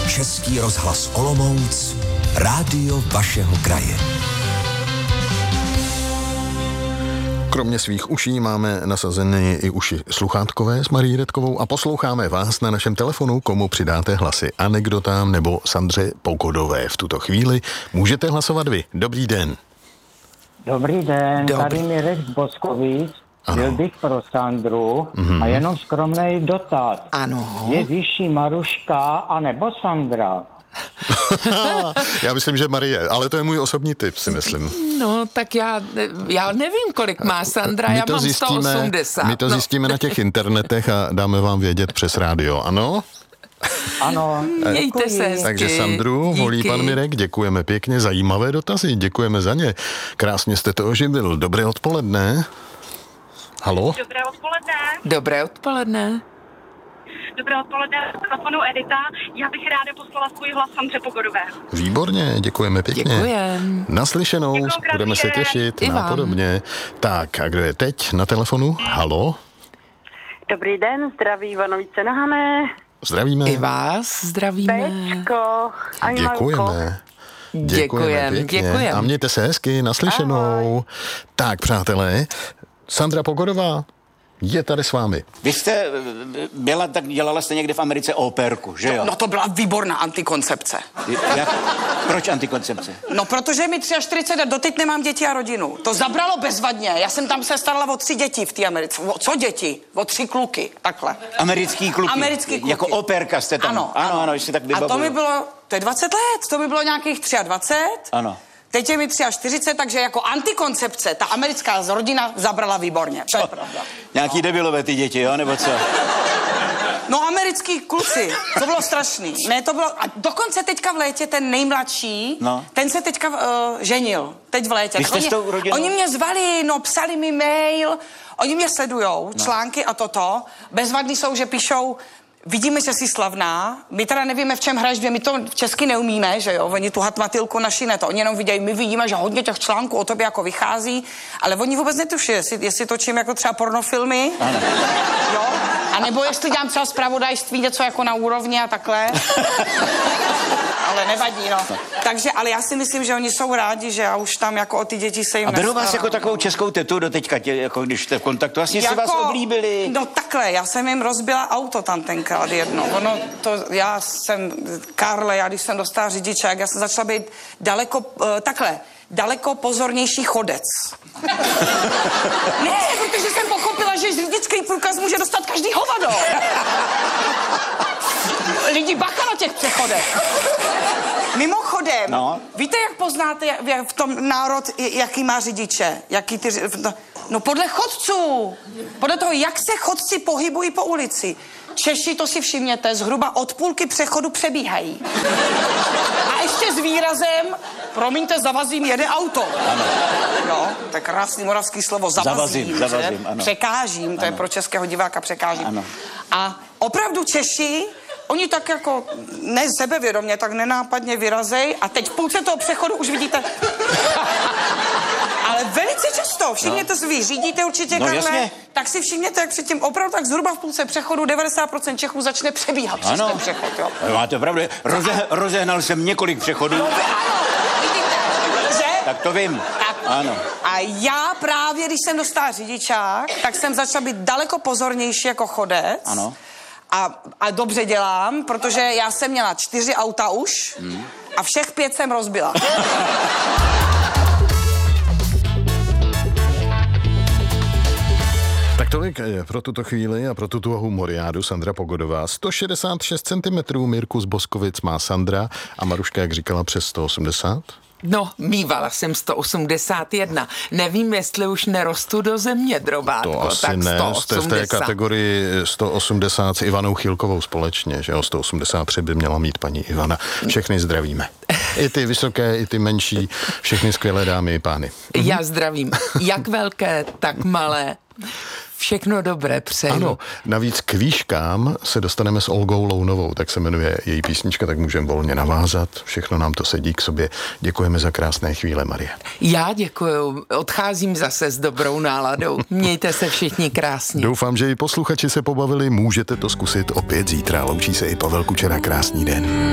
Český rozhlas Olomouc, rádio vašeho kraje. Kromě svých uší máme nasazeny i uši sluchátkové s Marií Redkovou a posloucháme vás na našem telefonu, komu přidáte hlasy anekdotám nebo Sandře Pogodové. V tuto chvíli můžete hlasovat vy. Dobrý den. Dobrý den, tady Mirek z Boskovic. Byl bych pro Sandru a jenom skromnej dotaz. Ano. Je vyšší Maruška anebo Sandra? Já myslím, že Marie, ale to je můj osobní tip, si myslím. No, tak já nevím, kolik má Sandra, já mám 180. My to zjistíme na těch internetech a dáme vám vědět přes rádio, ano? Ano. Mějte se hezky. Takže Sandru volí pan Mirek, děkujeme pěkně, zajímavé dotazy, děkujeme za ně. Krásně jste to oživil. Dobré odpoledne. Halo? Dobré odpoledne. Dobré odpoledne. Dobré odpoledne, z telefonu Edita. Já bych ráda poslala svůj hlas Sandře Pogodové. Výborně, děkujeme pěkně. Děkujem. Naslyšenou, Děkujem, budeme se těšit, I vám. napodobně. Tak, a kdo je teď na telefonu? Halo? Dobrý den, zdraví Ivanovice na Hané. Zdravíme. I vás zdravíme. Pečko, Děkujeme. Děkujeme. Pěkně. A mějte se hezky, naslyšenou. Ahoj. Tak, přátelé, Sandra Pogodová je tady s vámi. Vy jste byla, tak dělala jste někde v Americe operku, že jo? No to byla výborná antikoncepce. Proč antikoncepce? No protože mi 43 a doteď nemám děti a rodinu. To zabralo bezvadně. Já jsem tam se starala o 3 děti v té Americe. Co děti? O 3 kluky. Takhle. Americký kluky. Americký kluky. Jako operka jste tam. Ano, jestli tak vybavuju. A to mi bylo, to je 20 let, to mi bylo nějakých 23. Ano. Teď je mi 43, takže jako antikoncepce ta americká rodina zabrala výborně. To je pravda. Nějaký debilové ty děti, jo, nebo co? No americký kluci, to bylo strašný. Ne, to bylo, a dokonce teďka v létě ten nejmladší, ten se teďka ženil, teď v létě. Vy jste s tou rodinou? Oni mě zvali, psali mi mail, oni mě sledujou, články a toto. Bezvadný jsou, že píšou, vidíme, že jsi slavná, my teda nevíme, v čem hraješ, my to v česky neumíme, že jo, oni tu hatmatilku naši ne to, oni jenom vidějí, my vidíme, že hodně těch článků o tobě jako vychází, ale oni vůbec netuší, jestli točím jako třeba pornofilmy, jo, a nebo jestli dělám třeba zpravodajství, něco jako na úrovni a takhle, ale nevadí, no. Takže, ale já si myslím, že oni jsou rádi, že já už tam jako o ty děti se jim A berou vás nestarám. jako takovou českou tetu do teďka, jako když jste v kontaktu, vlastně si vás oblíbili. No takhle, já jsem jim rozbila auto tam tenkrát jedno. Karle, já když jsem dostala řidičák, já jsem začala být daleko pozornější chodec. Ne, protože jsem pochopila, že řidičský průkaz může dostat každý hovado. Lidi, bacha na těch přechodech. Mimochodem, víte, jak poznáte v tom národ, jaký má řidiče? No podle chodců. Podle toho, jak se chodci pohybují po ulici. Češi, to si všimněte, zhruba od půlky přechodu přebíhají. A ještě s výrazem, promiňte, zavazím, jede auto. Ano. No, to je krásný moravský slovo, zavazím, ano. Překážím, to je pro českého diváka překážím. Ano. A opravdu Češi, oni tak jako ne sebevědomě, tak nenápadně vyrazej a teď v půlce toho přechodu už vidíte... Ale velice často, všimněte si, vy řídíte určitě, Karle, tak si všimněte, jak předtím opravdu tak zhruba v půlce přechodu 90% Čechů začne přebíhat přes ten přechod, jo. Máte pravdu, rozehnal jsem několik přechodů. No, ano, vidíte, že? Tak to vím, ano. A já právě, když jsem dostala řidičák, tak jsem začala být daleko pozornější jako chodec. Ano. A dobře dělám, protože já jsem měla 4 auta už a všech 5 jsem rozbila. Tak tolik pro tuto chvíli a pro tuto humoriádu Sandra Pogodová. 166 cm Mirku z Boskovic má Sandra a Maruška, jak říkala, přes 180? No, mývala jsem 181. Nevím, jestli už nerostu do země, drobátko. To asi tak ne, 180. jste v té kategorii 180 s Ivanou Chýlkovou společně, že jo, 183 by měla mít paní Ivana. Všechny zdravíme. I ty vysoké, i ty menší, všechny skvělé dámy i pány. Já zdravím jak velké, tak malé. Všechno dobré přeju. Ano, navíc k výškám se dostaneme s Olgou Lounovou, tak se jmenuje její písnička, tak můžeme volně navázat. Všechno nám to sedí k sobě. Děkujeme za krásné chvíle, Marie. Já děkuju. Odcházím zase s dobrou náladou. Mějte se všichni krásně. Doufám, že i posluchači se pobavili. Můžete to zkusit opět zítra. Loučí se i Pavel Kučera. Krásný den.